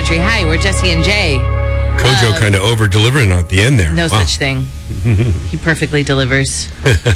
Country. Hi, we're Jesse and Jay. Kojo kind of over-delivering at the end there. No such thing. He perfectly delivers.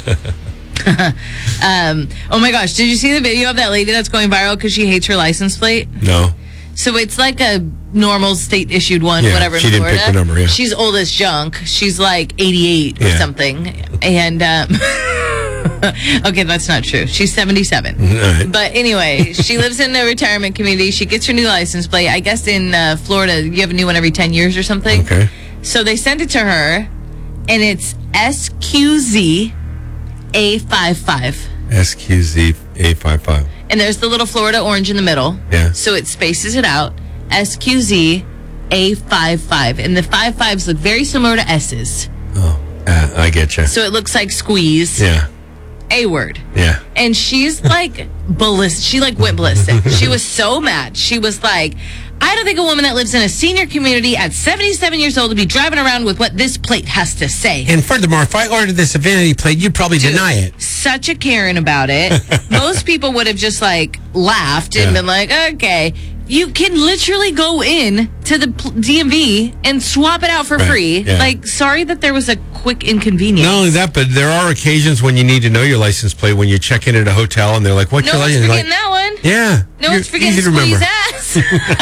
Oh my gosh, did you see the video of that lady that's going viral because she hates her license plate? No. So it's like a normal state-issued one, whatever, in she didn't Florida. pick the number, yeah. She's old as junk. She's like 88 or something. And, okay, that's not true. She's 77. Right. But anyway, she lives in a retirement community. She gets her new license plate. I guess in Florida, you have a new one every 10 years or something. Okay. So they send it to her, and it's SQZ A55. SQZ A55. And there's the little Florida orange in the middle. Yeah. So it spaces it out. SQZ A55. And the 55s look very similar to S's. Oh, I get you. So it looks like squeeze. Yeah. A word. Yeah. And she's like ballistic. She like went ballistic. She was so mad. She was like, I don't think a woman that lives in a senior community at 77 years old to be driving around with what this plate has to say. And furthermore, if I ordered this vanity plate, you'd probably deny it. Such a Karen about it. Most people would have just like laughed and been like, okay. You can literally go in to the DMV and swap it out for free. Yeah. Like, sorry that there was a quick inconvenience. Not only that, but there are occasions when you need to know your license plate when you check in at a hotel and they're like, what's No your one's license? forgetting that one. Yeah. No one's forgetting easy to remember. squeeze ass.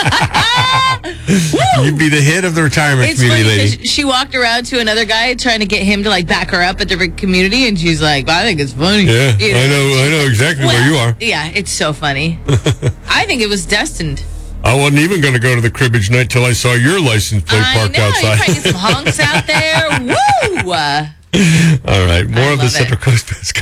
You'd be the hit of the retirement It's community funny lady. because she walked around to another guy trying to get him to like back her up at the community, and she's like, well, I think it's funny. Yeah, You I know exactly where you are. Yeah, it's so funny. I think it was destined. I wasn't even going to go to the cribbage night till I saw your license plate parked I know. outside. You probably get some honks out there. Woo! All right, more of the love it. Central Coast Best